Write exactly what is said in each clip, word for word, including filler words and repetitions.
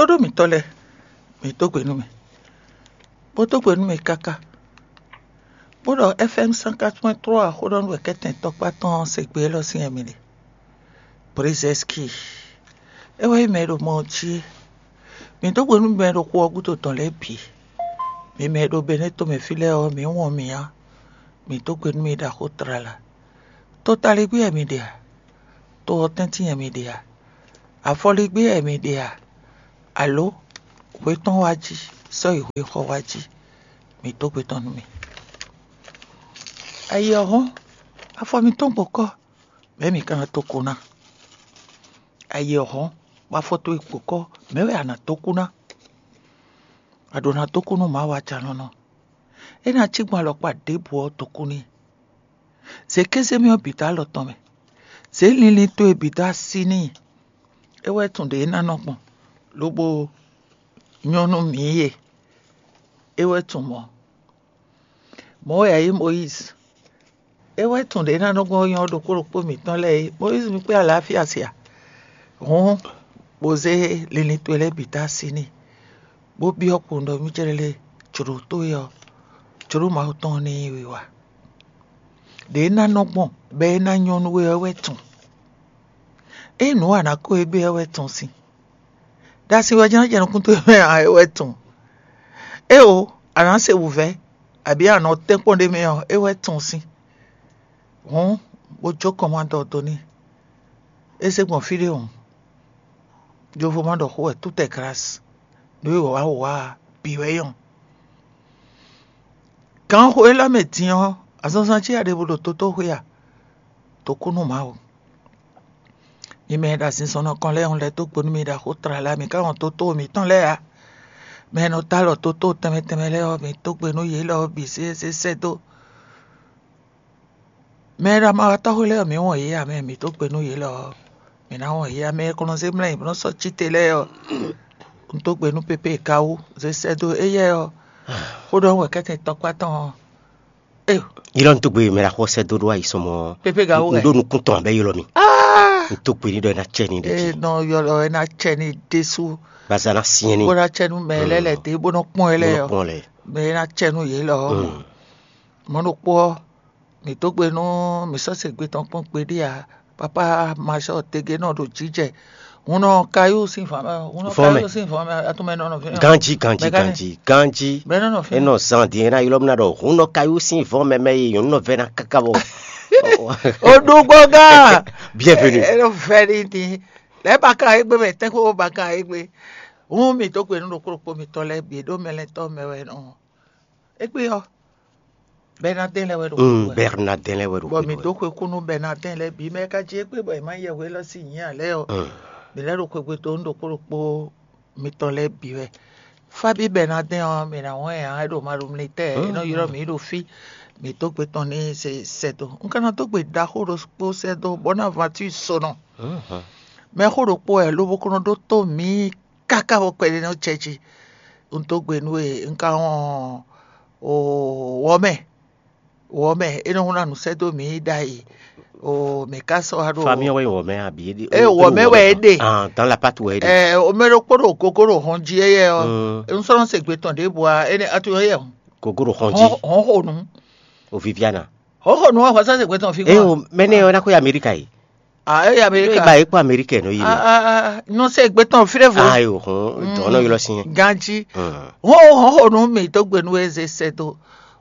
Dodo mi tole. Mi to gbe nu mi. Bo to gbe nu mi kaka. Bodo F M cent quatre point trois hodon we keten tokpa ton se gbe lo sin emini. Brizeski. E we me do mo chi. Mi to gbe nu me do ko ogu to ton le bi. Mi me do beneto me file o mi won mi ya. Mi to gbe nu mi da ko trala. To tali gbe mi dia. To tenti mi dia. Afoli gbe mi dia. Allo, we ton waji. So we ko waji. Mi to gbe ton mi. Aye ho, afo mi ton poko. Me mi kana tokuna. Aye ho, wa foto ikoko, me we ana tokuna. Adona tokunu ma wa chanono. E na chigma lo pa debu tokuni. Se keze mi obita lo ton me. Se lili to ebita sini. E we tunde na nopon. Lobo nyonu miye. E we tunmo. Mo ya yi Moise. E we tunde na nopon yon do koropo mi ton le. Moise mi pe àlàáfíà si a. Hon boze lili to ele bita sini. Bo bi okundo mi jerele churu to yo. Churu ma ton ni wiwa. De na nopon be na nyonu we we tun. E no ana ko ebe we tun si. Da si wa jana jana kun to me a we tun. E o ana se ouve abi ana tempon de me e we tun si. Hon bo jo commando to ni. E se gbon file on. Jo vo mando ko e tout est grâce. No wa wa bi we yon. Kan ho ela metian azansanchi ade bodo toto ho ya. To kunu ma o. Mi me da sin sono kon le on le to ponu mi da ko tra la mi ka on toto mi ton le a. Me no talo toto teme teme le o mi to pe no ye lo bi se se se to. Me da ma ta ho le mi won ye a me mi to pe no ye lo. Mi na won ye a me kono se mle no so chite le o. Un to pe no pepe ka o se se do e ye o. Hodon we kete tokwa ton. Eh, ilon to gbe me la ko se do do ai somo. Pepe ga o. Ndo nu kunton be yolo mi. Ah! To gbe ni do na cheni de. Eh no yolo na cheni desu. Bazana sieni. Bo na chenu me lele te bo no pon ele yo. Pon le. Me na chenu ye lo. Mo no po mi to gbe no mi so se gbe ton pon pe dia. Papa ma so tege no do jije. Uno kayu sin fama, uno kayu sin fama atume no no. Ganji ganji ganji ganji. Me no no. E no sandi na ilom na do. Uno kayu sin fama me yo no vena kakabo. Odugboga. Bienvenue. E no feri ti. Le baka egbe me te ko baka egbe. Un mi to pe no koropo mi to le bi do mele to me we no. Egbe yo. Bernardin le we do. Mm Bernardin le we do. Bo mi to ko kunu Bernardin le bi me ka je pe bo e ma ye we lo si yin ale o. Mi lero ko gbe to ndo koropo mi to le bi we. Fabi Bernardin o mi na won e a do marum ni te no yoro mi do fi. Mi to gbe ton ni se seto. Nkan to gbe da horo po seto Bonaventure sono. Mhm. Me horo po e lo bokono do to mi kaka bo pe no chechi. Un to gbe nu e nkan o o wo me. Wo me e no na nu seto mi dai. O me kaso haro. Famille we wo me abi. Eh wo me we de. Ah, dans la pâte we de. Eh o me ro poro kokoro honji ye o. Un so se gbe ton de boa ene atu ye. Kokoro honji. Hon ho nu. O Viviana. Ho ho nu wa sa se gbe ton fi. Eh o mene o na ko America yi. Ah eh America. Ba e ko America no yi. Ah ah no se gbe ton fi revo. Ah yo hon don no yo lo sin. Ganji. Ho ho ho nu mi to gbe nu eze seto.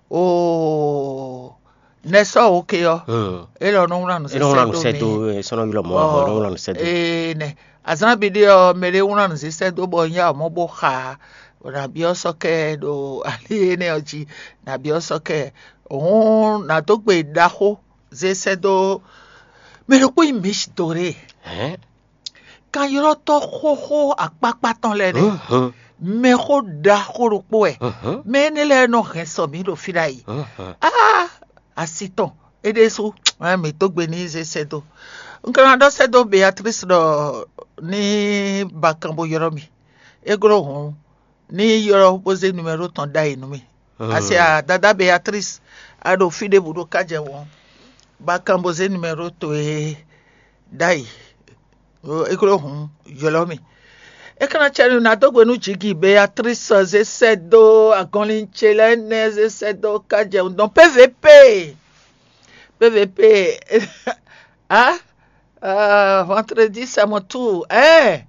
O Neso okay yo. E lo no una no se seto. E no no seto sono yo mo ho no no seto. Eh ne. Azana bidio mere una no se seto bo nya mo bo ha. Na bi osoke do ali ne oji na bi osoke ohun na to gbe daho ze sedo me ro pe mi store Eh kan yoro to ho ho apapa ton le re me ho da ho ro po e me ne le no re so mi do firai ah asiton edesu mi to gbe ni ze sedo nkan do sedo Beatrice do ni bakambo yoro mi egro hun ni yoro pose numero ton dai nu mi asi a dada Beatrice ado fide budo kaje won bakambo ze numero to e dai o ekro hun yolo mi e kana chenu na to gwenu chiki Beatrice Zesedo Agonlin Chelene Zesedo Kaje donc P V P P V P ah euh, vendredi c'est mon tour hein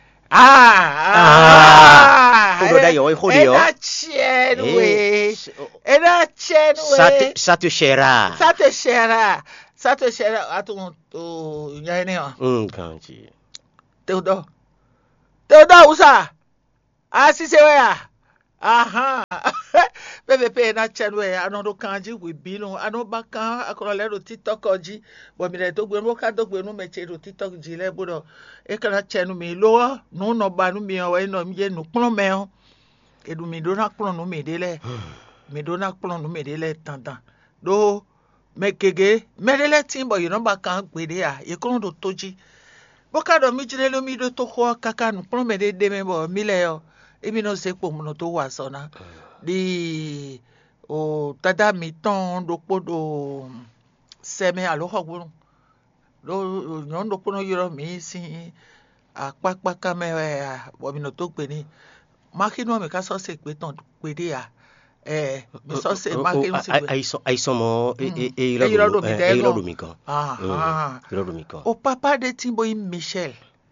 ah ah ah d'ailleurs il faut dire la tienne oui et la tienne oui ça te ça te chera ça te chera ça te chera attends oh il y a une hum kanji Théodore Théodore où ça ah si c'est ouais aha P V P na tienne ouais anodo kanji we binu anoba kan akolole ro TikTok oji bo mi le to gbe mo ka do gbe nu meche ro TikTok ji le bodo e kana tienne mi lo no no ba nu mi o we no mi je nu pon me o edu mi do na pon nu mi de le mi do na pon nu mi de le tantan do me kege me de le tin bo you no ba kan gbe de a e kon do toji bo ka do mi jire lo mi do to ko kaka nu pon me de de me bo mi le yo ebi no se po mo to wa so na di o tada mi ton do podo seme alo hogun do nyon do pono yoro mi si apapa kamera bo mi no to pe ni makinu mi ka so se pe ton pe de a eh mi so se makinu si pe ai so ai so mo e e iro do e iro do mi kan ah ah iro do mi kan o papa de Timbo Michel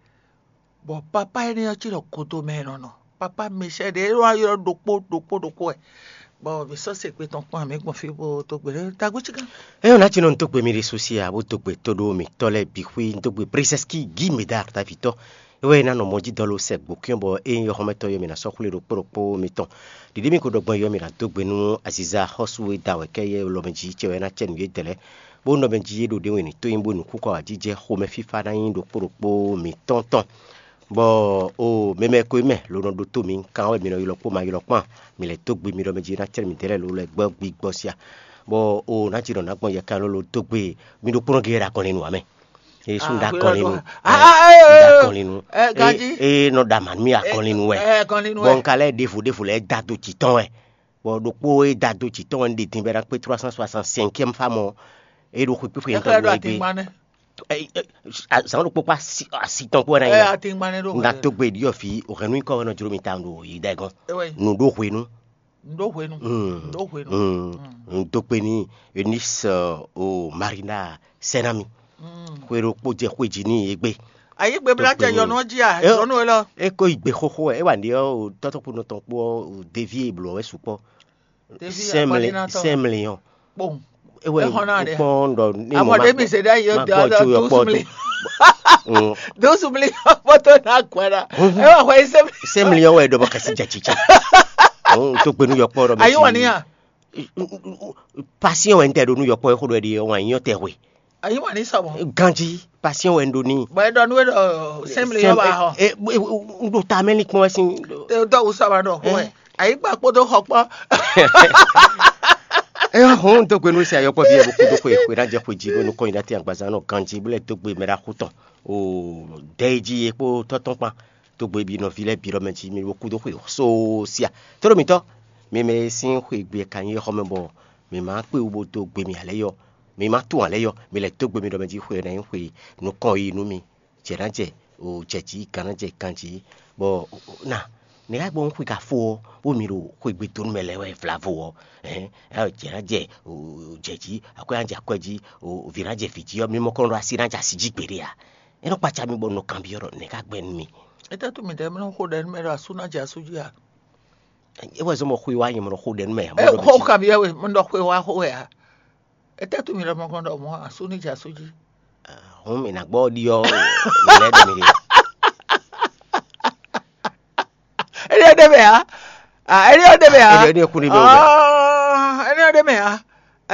bo papa eni o chiro koto me no no papa Michel de ro ayoro dopo dopo dopo e bo mi so se pe ton pon mi gbon fi bo to gbe ta guchi kan e ona ti non to gbe mi re sosia bo to gbe todo mi tole bi hui to gbe Princesski gi mi dar ta vito we na no moji dolo se gbo kyon bo e yo hometo yo mi na so kule ro poropo mi ton didi mi ko dogbon yo mi na to gbe nu Aziza Hoswe dawe ke ye lo meji che we na chen ye tele bo no meji do de we ni to yin bo nu ku ko ajije home fifa na yin do poropo mi ton ton bo o meme ko me lo no do to mi kan we mi no yo po ma yo pon mi le to gbe mi do meji na chen mi tele lo le gbo gbigbo sia bo o na ti do na gbon ye kan lo lo to gbe mi do pon gera kon ninu ame e sun da kon ninu ah da kon ninu eh gaji e no da man mi a kon ninu we eh kon ninu bon kale defu defu le da do ti ton e bo do po e da do ti ton de tin bera pe trois cent soixante-cinquième famo e do ko pe fe ntan do ti mane eh ça no po pa si ton ko na eh ati mane do na to gbe di o fi o renu ko no juro mi tando yi da gan eh nu do hwenu ndo hwenu ndo hwenu mm to pe ni Eunice o Marina Senami kwero po je kweji ni egbe aye gbe bla je yo no ji a yo no lo e ko igbe koko e wa ni o to to po no ton po devie blo e supo semle semle yon bon e we pon do ni mo de mi se da yo da do sumli do sumli foto na kwara e wa kwa semle semle yon we do ba kasi jachicha o to pe nu yo po ro mi aye wa ni a passion ente do nu yo po e ko do di o wan yon te we ayi wa ni sabo ganji passion wendo ni bo do nu do semle yo ba ho e do ta meli ko sin do do sabo do ho e ayi gba po do hopo e ho to gbe nu se ayo po bi e bo ko do ko e ko raje ko ji no ko ina ti agbaza no ganji bule to gbe mera kuton o deji e po toton pa to gbe bi no file bi ro meji mi bo ku do ko so sia to ro mi to mi me sin ko gbe kan ye ho me bo mi ma pe wo to gbe mi ale yo mi ma tu ale yo mi le to gbe mi do meji ko na yin ko no kon yi nu mi jeranje o jeji kananje kanji bo na ni ga gbon ku ka fo o mi ro ko gbe to mele we flavo eh a jeranje o jeji akoyanje akwaji o viraje fiji yo mi mo kon ro asiranja siji gbere ya e no pacha mi bo no kan bi oro ni ga gbe mi eta tu mi de no ko den me ra suna ja suji ya e wa zo mo ku wa yin mo ko den me mo ko ka bi we mo ndo ku wa ho ya eta tu mi ra mo kon do mo asuni ja suji ah o mi na gbo di yo le de mi eri ode me ha ah eri ode me ha eri ode ku ni be ah eri ode me ha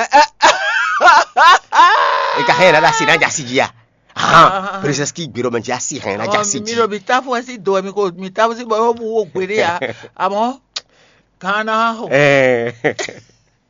e ka hera da sina ja siji ya ah Princesski gbero men ja si hen na ja siji mi ro bi ta fo si do mi ko mi ta fo si bo wo wo gbere ya amo kana ho eh